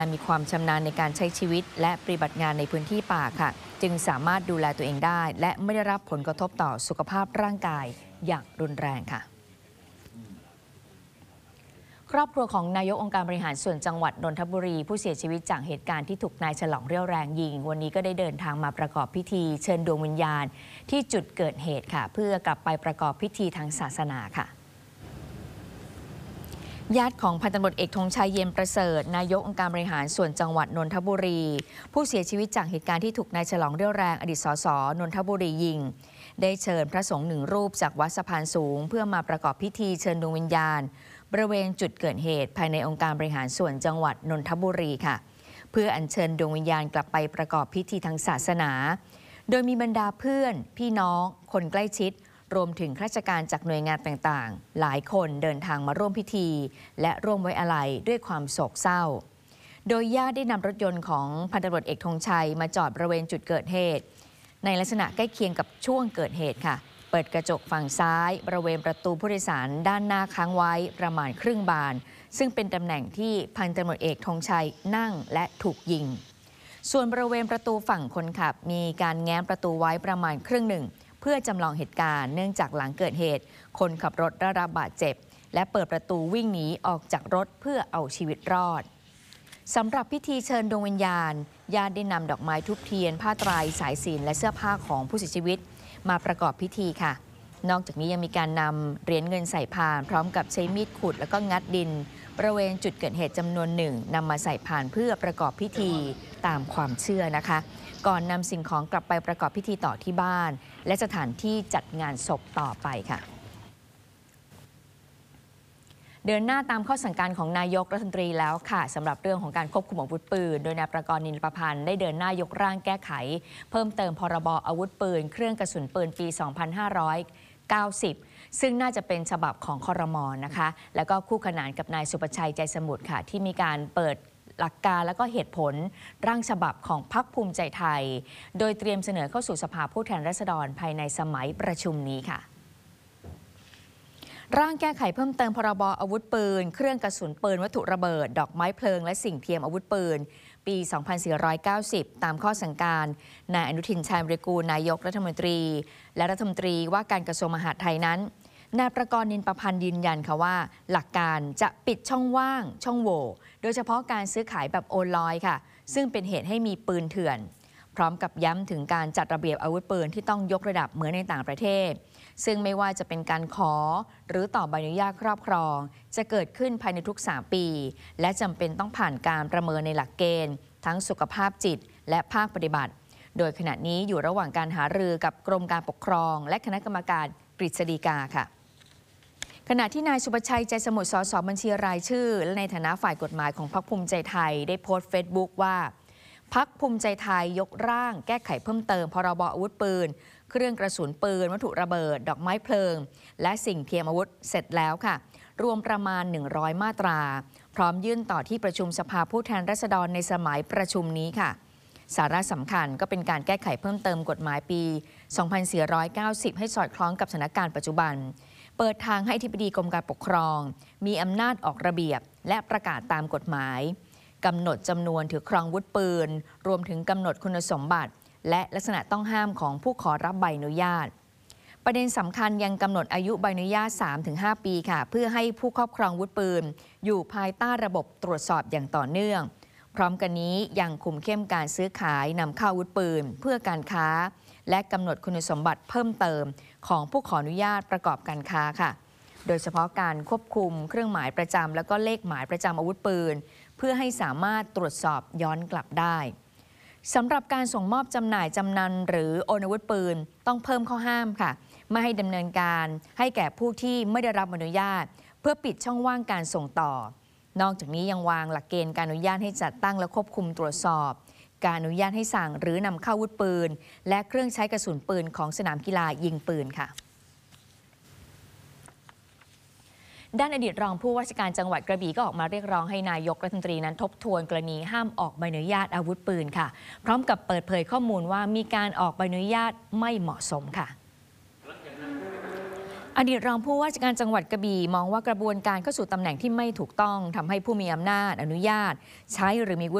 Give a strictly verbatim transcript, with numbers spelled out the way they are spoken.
มีความชำนาญในการใช้ชีวิตและปฏิบัติงานในพื้นที่ป่าค่ะจึงสามารถดูแลตัวเองได้และไม่ได้รับผลกระทบต่อสุขภาพร่างกายอย่างรุนแรงค่ะครอบครัวของนายกองค์การบริหารส่วนจังหวัดนนทบุรีผู้เสียชีวิตจากเหตุการณ์ที่ถูกนายฉลองเรี่ยวแรงยิงวันนี้ก็ได้เดินทางมาประกอบพิธีเชิญดวงวิญญาณที่จุดเกิดเหตุค่ะเพื่อกลับไปประกอบพิธีทางศาสนาค่ะญาติของพันตำรวจเอกธงชัยเย็นประเสริฐนายกองค์การบริหารส่วนจังหวัดนนทบุรีผู้เสียชีวิตจากเหตุการณ์ที่ถูกนายฉลองเรี่ยวแรงอดีตสสนนทบุรียิงได้เชิญพระสงฆ์หนึ่งรูปจากวัดสะพานสูงเพื่อมาประกอบพิธีเชิญดวงวิญญาณบริเวณจุดเกิดเหตุภายในองค์การบริหารส่วนจังหวัดนนทบุรีค่ะเพื่ออัญเชิญดวงวิญญาณกลับไปประกอบพิธีทางศาสนาโดยมีบรรดาเพื่อนพี่น้องคนใกล้ชิดรวมถึงข้าราชการจากหน่วยงานต่างๆหลายคนเดินทางมาร่วมพิธีและร่วมไว้อาลัยด้วยความโศกเศร้าโดยญาติได้นำรถยนต์ของพันตำรวจเอกธงชัยมาจอดบริเวณจุดเกิดเหตุในลักษณะใกล้เคียงกับช่วงเกิดเหตุค่ะเปิดกระจกฝั่งซ้ายบริเวณประตูผู้โดยสารด้านหน้าค้างไว้ประมาณครึ่งบานซึ่งเป็นตำแหน่งที่พันตำรวจเอกธงชัยนั่งและถูกยิงส่วนบริเวณประตูฝั่งคนขับมีการแง้มประตูไว้ประมาณครึ่งหนึ่งเพื่อจำลองเหตุการณ์เนื่องจากหลังเกิดเหตุคนขับรถได้รับบาดเจ็บและเปิดประตูวิ่งหนีออกจากรถเพื่อเอาชีวิตรอดสำหรับพิธีเชิญดวงวิญญาณญาติได้นำดอกไม้ทูบเทียนผ้าไตรสายศีลและเสื้อผ้าของผู้เสียชีวิตมาประกอบพิธีค่ะนอกจากนี้ยังมีการนำเหรียญเงินใส่พานพร้อมกับใช้มีดขุดแล้วก็งัดดินบริเวณจุดเกิดเหตุจำนวนหนึ่งนำมาใส่พานเพื่อประกอบพิธีตามความเชื่อนะคะก่อนนำสิ่งของกลับไปประกอบพิธีต่อที่บ้านและสถานที่จัดงานศพต่อไปค่ะเดินหน้าตามข้อสั่งการของนายกรัฐมนตรีแล้วค่ะสำหรับเรื่องของการควบคุมอาวุธปืนโดยนายประกรณ์ นินประพันธ์ได้เดินหน้ายกร่างแก้ไขเพิ่มเติมพรบอาวุธปืนเครื่องกระสุนปืนปี สองพันห้าร้อยเก้าสิบ ซึ่งน่าจะเป็นฉบับของครม.นะคะแล้วก็คู่ขนานกับนายสุประชัยใจสมุทรค่ะที่มีการเปิดหลักการและก็เหตุผลร่างฉบับของพรรคภูมิใจไทยโดยเตรียมเสนอเข้าสู่สภาผู้แทนราษฎรภายในสมัยประชุมนี้ค่ะร่างแก้ไขเพิ่มเติมพรบอาวุธปืนเครื่องกระสุนปืนวัตถุระเบิดดอกไม้เพลิงและสิ่งเทียมอาวุธปืนปี สองพันสี่ร้อยเก้าสิบ ตามข้อสั่งการนายอนุทินชาญวิรากูลนายกรัฐมนตรีและรัฐมนตรีว่าการกระทรวงมหาดไทยนั้นนายประกรณ์ นินประพันธ์ยืนยันค่ะว่าหลักการจะปิดช่องว่างช่องโหว่โดยเฉพาะการซื้อขายแบบโอนลอยค่ะซึ่งเป็นเหตุให้มีปืนเถื่อนพร้อมกับย้ำถึงการจัดระเบียบอาวุธปืนที่ต้องยกระดับเหมือนในต่างประเทศซึ่งไม่ว่าจะเป็นการขอหรือต่อใบอนุญาตครอบครองจะเกิดขึ้นภายในทุกสามปีและจำเป็นต้องผ่านการประเมินในหลักเกณฑ์ทั้งสุขภาพจิตและภาคปฏิบัติโดยขณะนี้อยู่ระหว่างการหารือกับกรมการปกครองและคณะกรรมการกฤษฎีกาค่ะขณะที่นายสุประชัยใจสมุทรสสบัญชีรายชื่อและในฐานะฝ่ายกฎหมายของพรรคภูมิใจไทยได้โพสต์เฟซบุ๊กว่าพรรคภูมิใจไทยยกร่างแก้ไขเพิ่มเติมพรบอาวุธปืนเครื่องกระสุนปืนวัตถุระเบิดดอกไม้เพลิงและสิ่งเทียมอาวุธเสร็จแล้วค่ะรวมประมาณหนึ่งร้อยมาตราพร้อมยื่นต่อที่ประชุมสภาผู้แทนราษฎรในสมัยประชุมนี้ค่ะสาระสำคัญก็เป็นการแก้ไขเพิ่มเติมกฎหมายปี สองพันสี่ร้อยเก้าสิบ ให้สอดคล้องกับสถานการณ์ปัจจุบันเปิดทางให้อธิบดีกรมการปกครองมีอำนาจออกระเบียบและประกาศตามกฎหมายกำหนดจำนวนถือครองอาวุธปืนรวมถึงกำหนดคุณสมบัติและลักษณะต้องห้ามของผู้ขอรับใบอนุญาตประเด็นสำคัญยังกำหนดอายุใบอนุญาต สามถึงห้า ปีค่ะเพื่อให้ผู้ครอบครองอาวุธปืนอยู่ภายใต้ระบบตรวจสอบอย่างต่อเนื่องพร้อมกันนี้ยังคุมเข้มการซื้อขายนำเข้าอาวุธปืนเพื่อการค้าและกำหนดคุณสมบัติเพิ่มเติมของผู้ขออนุญาตประกอบการค้าค่ะโดยเฉพาะการควบคุมเครื่องหมายประจำและก็เลขหมายประจำอาวุธปืนเพื่อให้สามารถตรวจสอบย้อนกลับได้สำหรับการส่งมอบจำหน่ายจำนันหรือโอนอาวุธปืนต้องเพิ่มข้อห้ามค่ะไม่ให้ดำเนินการให้แก่ผู้ที่ไม่ได้รับอนุญาตเพื่อปิดช่องว่างการส่งต่อนอกจากนี้ยังวางหลักเกณฑ์การอนุญาตให้จัดตั้งและควบคุมตรวจสอบการอนุญาตให้สั่งหรือนำเข้าอาวุธปืนและเครื่องใช้กระสุนปืนของสนามกีฬายิงปืนค่ะด้านอดีตรองผู้ว่าราชการจังหวัดกระบี่ก็ออกมาเรียกร้องให้นายกรัฐมนตรีนั้นทบทวนกรณีห้ามออกใบอนุญาตอาวุธปืนค่ะพร้อมกับเปิดเผยข้อมูลว่ามีการออกใบอนุญาตไม่เหมาะสมค่ะอดีตรองผู้ว่าราชการจังหวัดกระบี่มองว่ากระบวนการเข้าสู่ตำแหน่งที่ไม่ถูกต้องทำให้ผู้มีอำนาจอนุญาตใช้หรือมี